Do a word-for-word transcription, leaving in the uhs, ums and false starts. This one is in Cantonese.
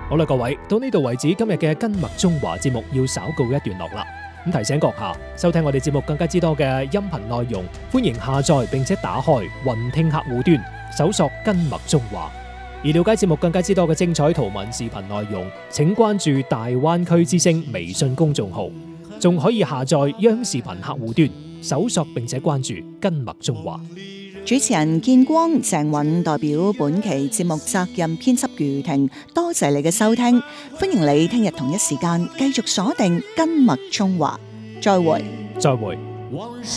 好啦，各位，到呢度為止，今日嘅跟麥中華節目要稍告一段落啦。咁提醒閣下，收聽我哋節目更加之多嘅音頻內容，歡迎下載並且打開雲聽客戶端，搜索跟麥中華。而了解節目更加之多嘅精彩圖文視頻內容，請關注大灣區之聲微信公眾號，仲可以下載央視頻客戶端，搜索並且關注跟麥中華。 主持人建光、鄭允代表本期節目責任編輯余婷，多謝你嘅收聽，歡迎你聽日同一時間繼續鎖定跟麥中華，再會， 再會。